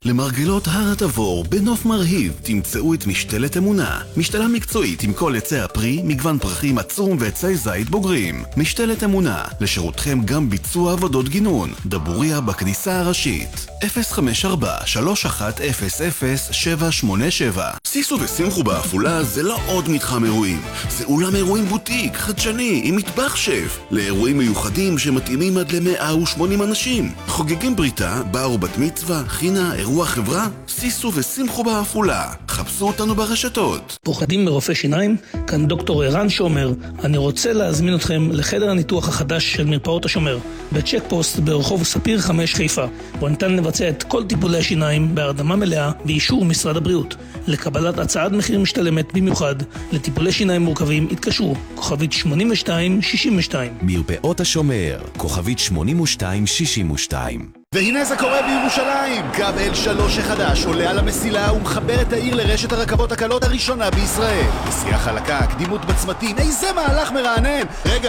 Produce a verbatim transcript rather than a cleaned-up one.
למרגלות הר התבור בנוף מרהיב תמצאו את משתלת אמונה. משתלה מקצועית עם כל עצי הפרי, מגוון פרחים עצום ועצי זית בוגרים. משתלת אמונה, לשירותכם גם ביצוע עבודות גינון. דבוריה בכניסה הראשית. אפס חמש ארבע שלוש אחת אפס אפס שבע שמונה שבע. סיסו ושמחו בעפולה זה לא עוד מתחם אירועים. זה אולם אירועים בוטיק, חדשני, עם מטבח שף. לאירועים מיוחדים שמתאימים עד ל-מאה ושמונים אנשים. חוגגים בריתה, בר או בת מצווה, חינה, אירוע חברה. סיסו ושמחו בעפולה. חפשו אותנו ברשתות. פוחדים מרופא שיניים? כאן דוקטור ערן שומר. אני רוצה להזמין אתכם לחדר הניתוח החדש של מרפאות השומר, בצ'ק פוסט ברחוב ספיר חמש חיפה, בו ניתן לבצע את כל טיפולי השיניים בהרדמה מלאה באישור משרד הבריאות. לקבלת הצעת מחיר משתלמת במיוחד לטיפולי שיניים מורכבים התקשרו כוכבית שמונים ושתיים שישים ושתיים. מרפאות השומר, כוכבית שמונים ושתיים שישים ושתיים. והנה זה קורה בירושלים. קו אל שלוש החדש עולה על המסילה ומחבר את העיר לרשת הרכבות הקלות הראשונה בישראל. נסיעה חלקה, קדימות בצמתים, איזה מהלך מרענן. רגע,